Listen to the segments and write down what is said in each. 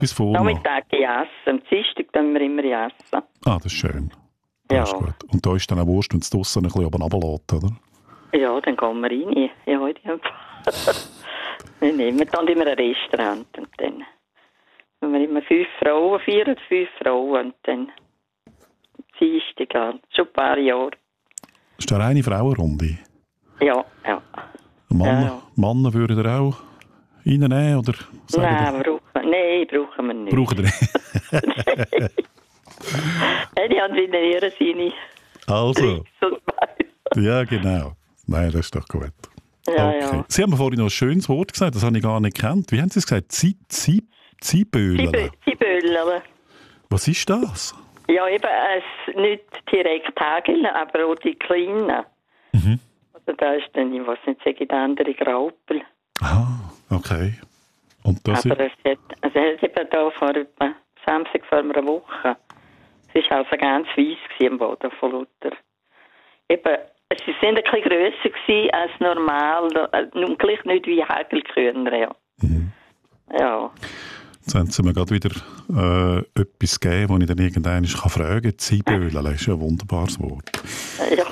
etwas vor? Nachmittag essen. Am Dienstag tun wir immer essen. Ah, das ist schön. Das ist gut. Und da ist dann auch Wurst, wenn es draussen ein bisschen oben runterlässt, oder? Ja, dann gehen wir rein. Ja, in dem Fall. Wir dann immer ein Restaurant und dann haben wir immer 5 Frauen, 4 oder 5 Frauen und dann Dienstag an. Schon ein paar Jahre. Ist da eine Frauenrunde? Ja. Männer würden ihr auch reinnehmen, oder? Nein, brauchen wir nicht. Brauchen ihr nicht? Die haben wieder ihre seine. Also. Ja, genau. Nein, das ist doch gut. Ja, okay. ja. Sie haben mir vorhin noch ein schönes Wort gesagt, das habe ich gar nicht gekannt. Wie haben Sie es gesagt? Zibölen? Zibölen. Was ist das? Ja, eben, nicht direkt Hagel, aber auch die kleinen. Mhm. Also da ist dann, ich weiß nicht, sage ich, der andere Graupel. Ah, okay. Und das aber es hat eben da vor etwa Samstag vor einer Woche. Es war also ganz weiss am Boden von Luther. Eben, sie sind ein bisschen grösser gewesen als normal, und gleich nicht wie Hagelkörner, ja. Mhm. Ja. Jetzt haben Sie mir gerade wieder etwas gegeben, das ich dann irgendwann fragen kann. Zibölen, das ist ja ein wunderbares Wort. Ja.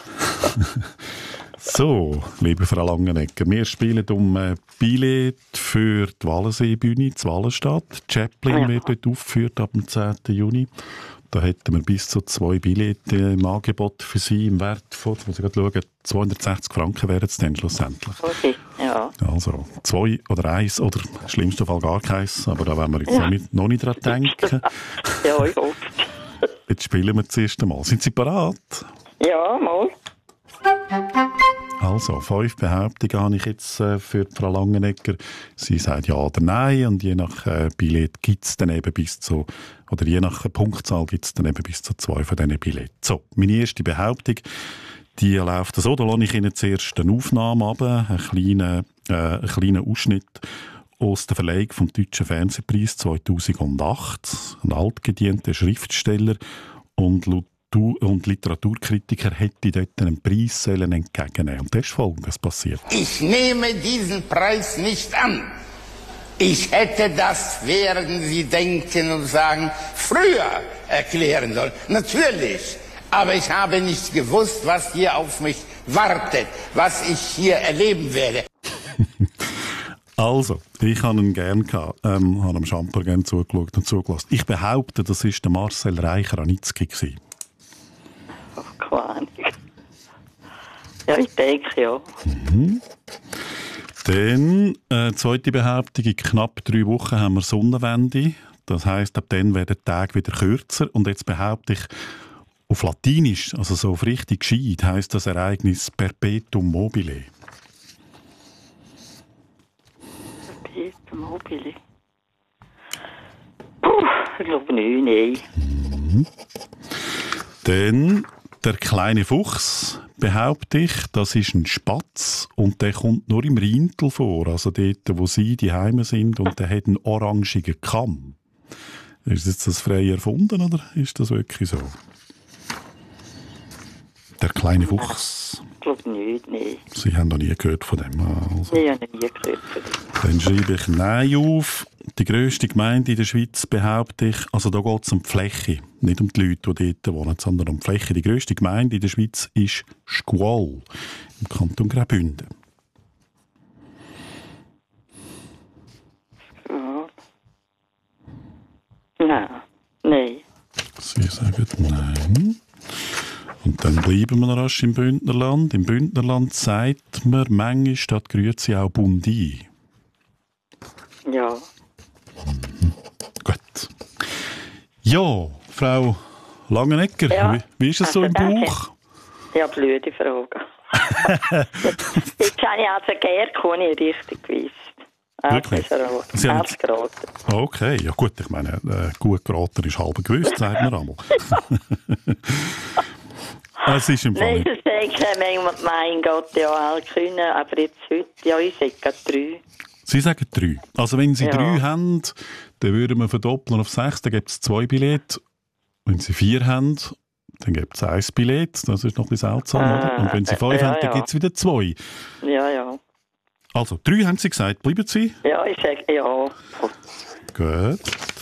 So, liebe Frau Langenegger, wir spielen um Billett für die Wallenseebühne in Wallenstadt. Chaplin wird dort aufgeführt ab dem 10. Juni. Da hätten wir bis zu 2 Billette im Angebot für Sie im Wert von, jetzt muss ich gerade schauen, 260 Franken wären es dann schlussendlich. Okay, ja. Also 2 oder 1 oder im schlimmsten Fall gar keins, aber da wollen wir jetzt noch nicht dran denken. Ja, ich hoffe. Jetzt spielen wir das erste Mal. Sind Sie bereit? Ja, mal. Also, 5 Behauptungen habe ich jetzt für Frau Langenegger. Sie sagt ja oder nein und je nach Billett gibt es dann eben bis zu, oder je nach Punktzahl gibt es dann eben bis zu 2 von diesen Billetten. So, meine erste Behauptung, die läuft so, da lasse ich Ihnen zuerst eine Aufnahme ab, einen kleinen Ausschnitt aus der Verleihung vom Deutschen Fernsehpreis 2008. Ein altgedienter Schriftsteller und Literaturkritiker hätte dort einen Preis entgegennehmen. Und das ist Folgendes passiert. Ich nehme diesen Preis nicht an. Ich hätte das, werden Sie denken und sagen, früher erklären sollen. Natürlich. Aber ich habe nicht gewusst, was hier auf mich wartet, was ich hier erleben werde. Also, ich habe ihn gerne gehabt, habe dem Schamper gerne zugeschaut und zugelassen. Ich behaupte, das war der Marcel Reich-Ranitzky. Keine Ahnung. Ja, ich denke, ja. Mhm. Dann, zweite Behauptung, in knapp 3 Wochen haben wir Sonnenwende. Das heisst, ab dann werden die Tage wieder kürzer. Und jetzt behaupte ich, auf Latinisch, also so auf richtig gescheit, heisst das Ereignis Perpetuum mobile. Perpetuum mobile? Ich glaube nicht, nein. Mhm. Dann der kleine Fuchs, behaupte ich, das ist ein Spatz und der kommt nur im Rheintal vor, also dort, wo Sie die Heime sind, und der hat einen orangigen Kamm. Ist jetzt das frei erfunden oder ist das wirklich so? Der kleine Fuchs. Ich glaube nicht, nein. Sie haben noch nie gehört von dem. Also. Ich habe nie gehört von dem. Dann schreibe ich Nein auf. Die grösste Gemeinde in der Schweiz, behaupte ich, also da geht es um die Fläche, nicht um die Leute, die dort wohnen, sondern um die Fläche. Die grösste Gemeinde in der Schweiz ist Scuol im Kanton Graubünden. Ja. Nein. Sie sagen Nein. Und dann bleiben wir noch rasch im Bündnerland. Im Bündnerland sagt man manchmal statt Grüezi auch Bundi. Ja. Gut. Ja, Frau Langenegger, Ja. wie ist es so im Danke. Bauch? Ja, blöde Frage. Jetzt habe ich also gerne nicht richtig gewusst. Wirklich? Sie haben Alles geraten. Okay, ja gut, ich meine, gut geraten ist halb gewusst, sagt man einmal. Es ist im Fall Nein, das denke ich manchmal, mein Gott, ja, alle können, aber jetzt heute, ja, ich sage gerade 3. Sie sagen 3. Also wenn Sie Ja. 3 haben, dann würden wir verdoppeln auf 6, dann gibt es 2 Billette. Wenn Sie 4 haben, dann gibt es 1 Billett, das ist noch ein bisschen seltsam, oder? Und wenn Sie 5 haben, dann gibt es wieder 2. Ja, ja. Also 3 haben Sie gesagt, bleiben Sie? Ja, ich sage, ja. Gut,